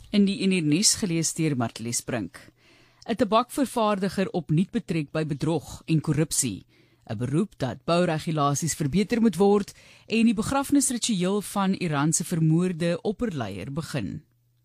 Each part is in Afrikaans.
In die nuus gelees deur Martlies Brink. 'n Tabakvervaardiger opnuut betrek by bedrog en korrupsie. 'n Beroep dat bouregulasies verbeter moet word en die begrafnisritueel van Iran se vermoorde opperleier begin.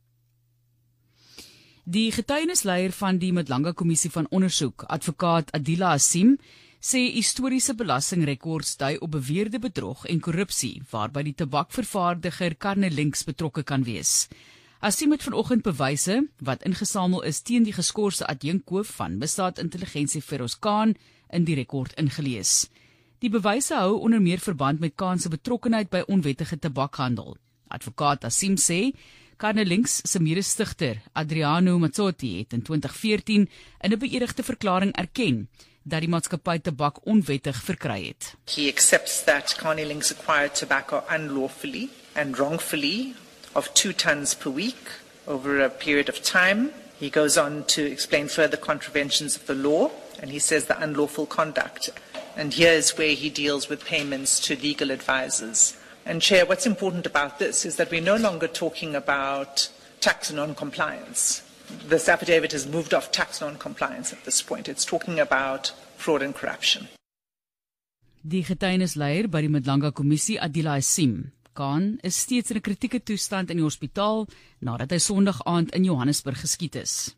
Die getuienisleier van die Madlanga Kommissie van Ondersoek, advokaat Adila Hassim, sê historiese belastingrekords dui op beweerde bedrog en korrupsie, waarby die tabakvervaardiger Carnelinks betrokke kan wees. Hassim het vanoggend bewyse wat ingesamel is teen die geskorste adjunkhoof van misdaadintelligensie Feroz Khan in die rekord ingelees. Die bewyse hou onder meer verband met Khan se betrokkenheid by onwettige tabakhandel. Advokaat Hassim sê Carnelinks se mede-stigter Adriano Mazzotti het in 2014 in 'n beëdigde verklaring erken dat die maatskappy tabak onwettig verkry het. He accepts that Carnelinks acquired tobacco unlawfully and wrongfully of 2 tons per week over a period of time. He goes on to explain further contraventions of the law, and he says the unlawful conduct. And here is where he deals with payments to legal advisors. And Chair, what's important about this is that we're no longer talking about tax non-compliance. This affidavit has moved off tax non-compliance at this point. It's talking about fraud and corruption. Die getuienisleier by die Madlanga Kommissie, Adila Hassim, Khan is steeds in 'n kritieke toestand in die hospitaal nadat hy Sondag aand in Johannesburg geskiet is.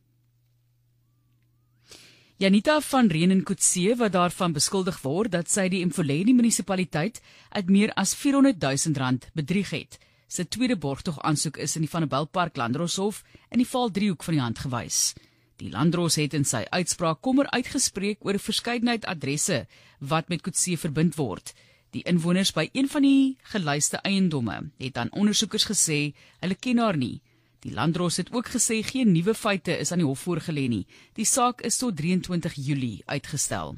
Janita van Renen-Coetzee, wat daarvan beskuldig word dat sy die Mfuleni munisipaliteit uit meer as R400,000 bedrieg het, sy tweede borgtog-aansoek is in die Vanderbijlpark Landdroshof in die Valdriehoek van die hand gewys. Die Landdros het in sy uitspraak kommer uitgespreek oor 'n verskeidenheid adresse wat met Coetzee verbind word. Die inwoners by een van die gelyste eiendomme het aan ondersoekers gesê hulle ken haar nie. Die Landdros het ook gesê geen nuwe feite is aan die hof voorgelê nie. Die saak is tot 23 Julie uitgestel.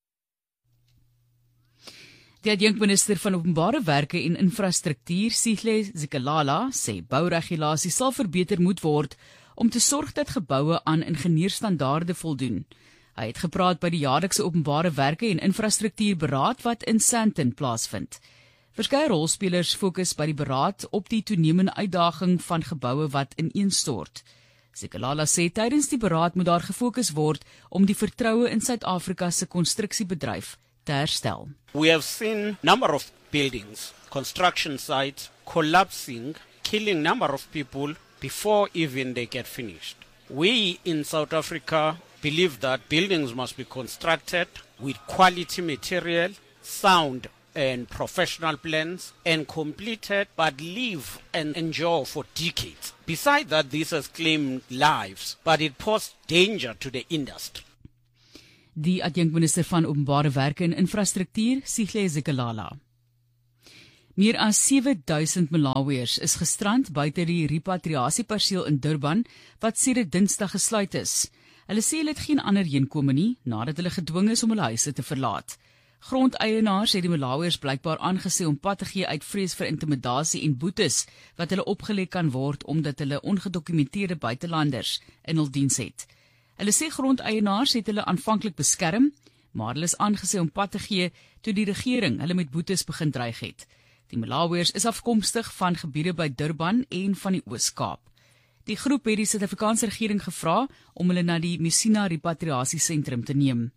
Die adjunkminister van Openbare Werke en Infrastruktuur, Sihle Zikalala, sê bouregulasies sal verbeter moet word om te sorg dat geboue aan ingenieurstandaarde voldoen. Hy het gepraat by die jaarlikse Openbare Werke en Infrastruktuurberaad wat in Sandton plaasvind. Verskeie rolspelers fokus by die beraad op die toenemende uitdaging van geboue wat ineenstort. Zikalala sê tydens die beraad moet daar gefokus word om die vertroue in Suid-Afrika se konstruksiebedryf te herstel. We have seen number of buildings, construction sites collapsing, killing number of people before even they get finished. We in South Africa believe that buildings must be constructed with quality material, sound and professional plans, and completed but live and endure for decades. Besides that, this has claimed lives, but it poses danger to the industry. Die adjunkminister van Openbare Werke en Infrastruktuur, Sihle Zikalala. Meer as 7000 Malawiërs is gestrand buite die repatriasieperseel in Durban, wat sedert Dinsdag gesluit is. Hulle sê hulle het geen ander heenkome nie, nadat hulle gedwing is om hulle huise te verlaat. Grondeienaars het die Malawiërs blykbaar aangesê om pad te gee uit vrees vir intimidasie en boetes wat hulle opgelê kan word omdat hulle ongedokumenteerde buitelanders in hul diens het. Hulle sê grondeienaars het hulle aanvanklik beskerm, maar hulle is aangesê om pad te gee toe die regering hulle met boetes begin dreig het. Die Malawiërs is afkomstig van gebiede by Durban en van die Oos-Kaap. Die groep het die Suid-Afrikaanse regering gevra om hulle na die Messina repatriasiesentrum te neem.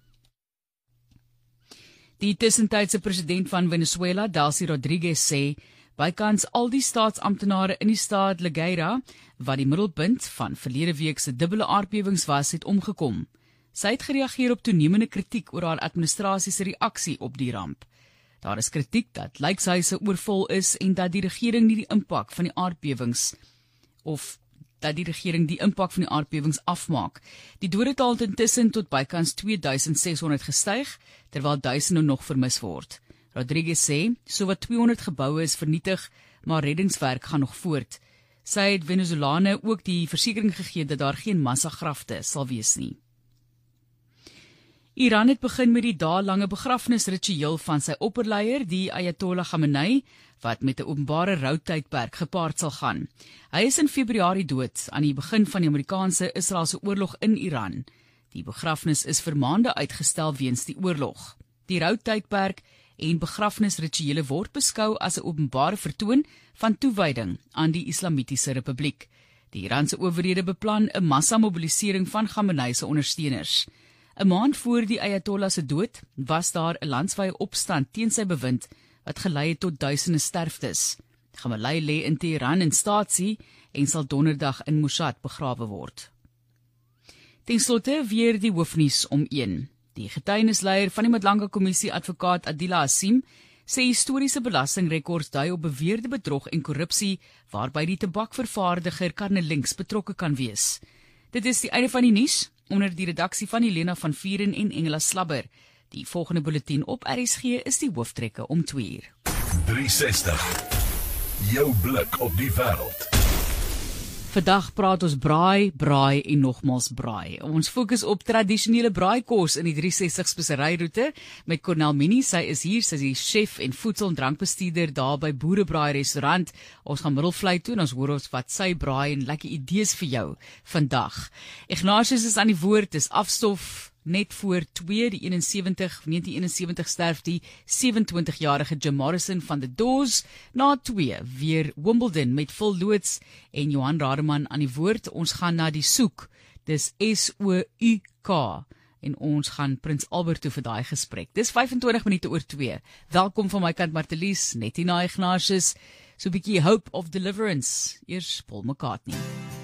Die tussentydse president van Venezuela, Delcy Rodriguez, sê bykans al die staatsamptenare in die staat Legueira, wat die middelpunt van verlede week se dubbele aardbewings was, het omgekom. Sy het gereageer op toenemende kritiek oor haar administrasie se reaksie op die ramp. Daar is kritiek dat lijkshuise oorvol is en dat die regering nie die impak van die aardbewings afmaak. Die dodetal het intussen tot bykans 2600 gestyg, terwyl duisende nog vermis word. Rodriguez sê, sowat 200 geboue is vernietig, maar reddingswerk gaan nog voort. Sy het Venezolane ook die versekering gegee dat daar geen massagrafte sal wees nie. Iran het begin met die dae-lange begrafnisritueel van sy opperleier, die Ayatollah Khamenei, wat met 'n openbare routydperk gepaard sal gaan. Hy is in Februarie dood aan die begin van die Amerikaanse-Israelse oorlog in Iran. Die begrafnis is vir maande uitgestel weens die oorlog. Die routydperk en begrafnisrituele word beskou as 'n openbare vertoon van toewyding aan die Islamitiese Republiek. Die Iranse owerhede beplan 'n massamobilisering van Khamenei se ondersteuners. 'n Maand voor die Ayatollah se dood was daar 'n landwyse opstand teen sy bewind wat gelei het tot duisende sterftes. Khamenei lê in Teheran in staatsie en sal donderdag in Mashhad begrawe word. Ten slotte weer die hoofnuus om 1. Die getuienisleier van die Madlanga Kommissie, advokaat Adila Hassim, sê historiese belastingrekords dui op beweerde bedrog en korrupsie waarby die tabakvervaardiger Carnelinks betrokke kan wees. Dit is die einde van die nuus onder die redaksie van Helena van Vuren en Engela Slabber. Die volgende bulletin op RSG is die hooftrekke om 2:00. 360. Jou blik op die wêreld. Vandag praat ons braai en nogmals braai. Ons fokus op tradisionele braaikos in die 360 speseryroete met Cornel Minnie. Sy is hier, sy is die chef en voedsel- en drankbestuurder daar by Boerebraai restaurant. Ons gaan Middelvlei toe en ons hoor ons wat sy braai en lekker idees vir jou vandag. Ignatius is aan die woord, is afstof net voor 2, die 1971 sterf die 27-jarige Jim Morrison van The Doors. Na 2 weer Wimbledon met Phil Loots en Johan Rademan aan die woord. Ons gaan na die soek, dis SOUK, en ons gaan Prins Albert toe vir daai gesprek. Dis 25 minute oor 2. Welkom van my kant Martelies, net hierna Ignatius, so 'n bietjie Hope of Deliverance. Eers Paul McCartney.